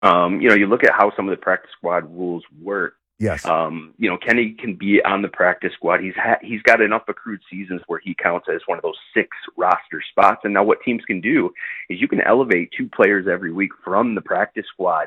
You look at how some of the practice squad rules work. Yes. Kenny can be on the practice squad. He's got enough accrued seasons where he counts as one of those 6 roster spots. And now what teams can do is you can elevate 2 players every week from the practice squad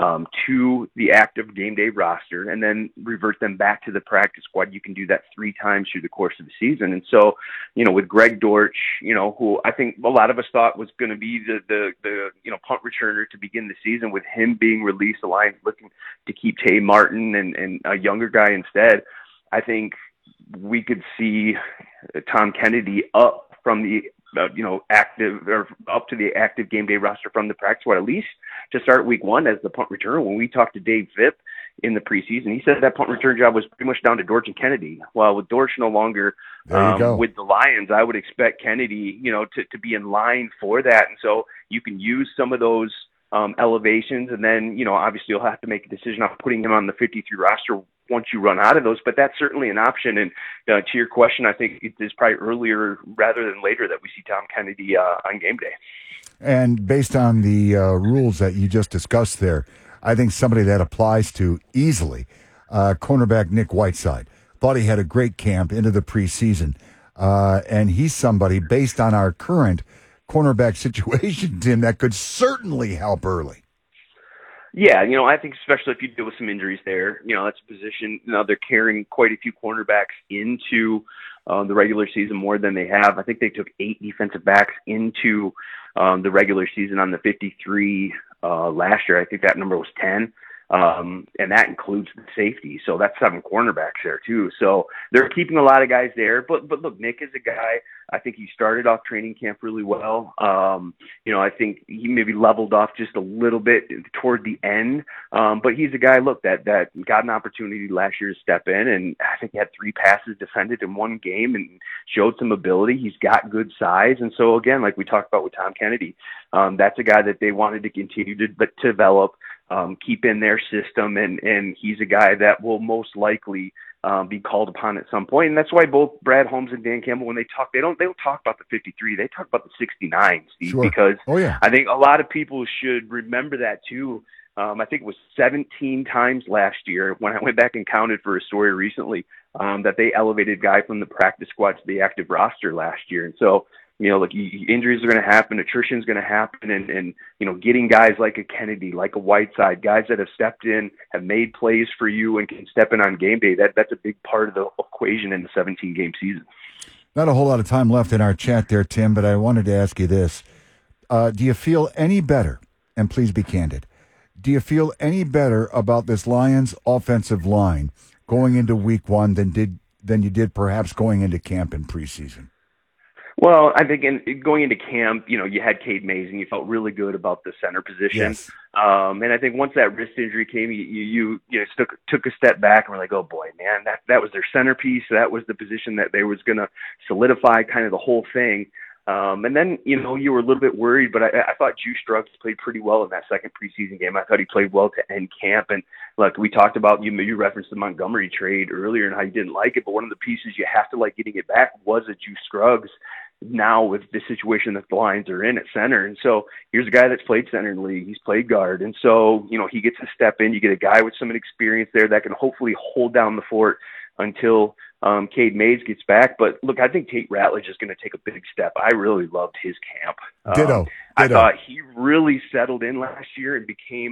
to the active game day roster and then revert them back to the practice squad. You can do that 3 times through the course of the season. And so, with Greg Dortch, who I think a lot of us thought was going to be the punt returner to begin the season, with him being released, the Lions looking to keep Tay Martin and a younger guy instead. I think we could see Tom Kennedy up from the active or up to the active game day roster from the practice squad, at least to start week 1 as the punt returner. When we talked to Dave Vipp in the preseason, he said that punt return job was pretty much down to Dortch and Kennedy. Well, with Dortch no longer with the Lions, I would expect Kennedy, to be in line for that. And so you can use some of those elevations, and then, obviously you'll have to make a decision on putting him on the 53 roster once you run out of those, but that's certainly an option. And to your question, I think it is probably earlier rather than later that we see Tom Kennedy on game day. And based on the rules that you just discussed there, I think somebody that applies to easily, cornerback Nick Whiteside. Thought he had a great camp into the preseason. And he's somebody, based on our current cornerback situation, Tim, that could certainly help early. Yeah, I think especially if you deal with some injuries there, that's a position, they're carrying quite a few cornerbacks into the regular season more than they have. I think they took 8 defensive backs into the regular season on the 53 last year. I think that number was 10. And that includes the safety. So that's 7 cornerbacks there too. So they're keeping a lot of guys there. But look, Nick is a guy, I think he started off training camp really well. I think he maybe leveled off just a little bit toward the end. But he's a guy, look, that got an opportunity last year to step in. And I think he had 3 passes defended in one game and showed some ability. He's got good size. And so again, like we talked about with Tom Kennedy, that's a guy that they wanted to continue to develop. Keep in their system, and he's a guy that will most likely be called upon at some point. And that's why both Brad Holmes and Dan Campbell, when they talk, they don't talk about the 53, they talk about the 69, Steve, sure. Because I think a lot of people should remember that too. I think it was 17 times last year when I went back and counted for a story recently that they elevated a guy from the practice squad to the active roster last year. And so, injuries are going to happen, attrition is going to happen, and getting guys like a Kennedy, like a Whiteside, guys that have stepped in, have made plays for you, and can step in on game day. That's a big part of the equation in the 17-game season. Not a whole lot of time left in our chat there, Tim, but I wanted to ask you this. Do you feel any better, and please be candid, do you feel any better about this Lions offensive line going into week 1 than you did perhaps going into camp in preseason? Well, I think going into camp, you had Cade Mays, and you felt really good about the center position. Yes. And I think once that wrist injury came, you took a step back and were like, oh boy, man, that was their centerpiece. That was the position that they was going to solidify kind of the whole thing. And then, you were a little bit worried, but I thought Juice Scruggs played pretty well in that second preseason game. I thought he played well to end camp. And look, we talked about, you referenced the Montgomery trade earlier and how you didn't like it, but one of the pieces you have to like getting it back was a Juice Scruggs now with the situation that the Lions are in at center. And so here's a guy that's played center in the league. He's played guard. And so, he gets to step in. You get a guy with some experience there that can hopefully hold down the fort until Cade Mays gets back. But look, I think Tate Ratledge is going to take a big step. I really loved his camp. Ditto. I thought he really settled in last year and became,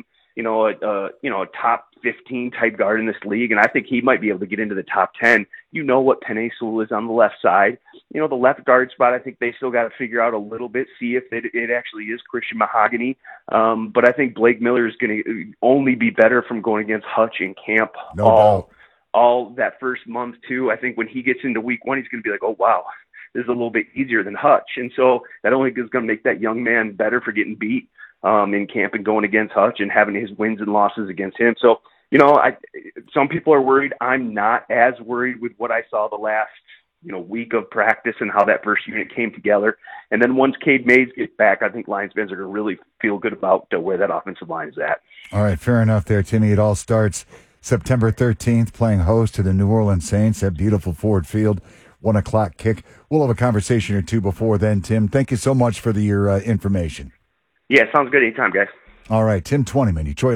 a top 15 type guard in this league. And I think he might be able to get into the top 10. What Penei Sewell is on the left side. The left guard spot, I think they still got to figure out a little bit, see if it actually is Christian Mahogany. But I think Blake Miller is going to only be better from going against Hutch in camp. All that first month too. I think when he gets into week 1, he's going to be like, oh wow, this is a little bit easier than Hutch. And so that only is going to make that young man better for getting beat in camp and going against Hutch and having his wins and losses against him. So, some people are worried. I'm not as worried with what I saw the last, week of practice and how that first unit came together. And then once Cade Mays gets back, I think Lions fans are going to really feel good about where that offensive line is at. All right, fair enough there, Timmy. It all starts September 13th, playing host to the New Orleans Saints at beautiful Ford Field, 1:00 kick. We'll have a conversation or two before then, Tim. Thank you so much for your information. Yeah, sounds good anytime, guys. All right, Tim Twentyman, Detroit